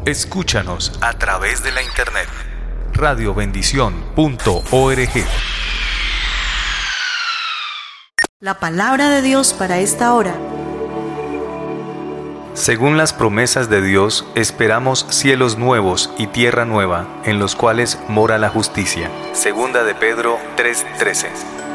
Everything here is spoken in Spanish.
Escúchanos a través de la internet. radiobendición.org. La palabra de Dios para esta hora. Según las promesas de Dios, esperamos cielos nuevos y tierra nueva, en los cuales mora la justicia. Segunda de Pedro 3:13.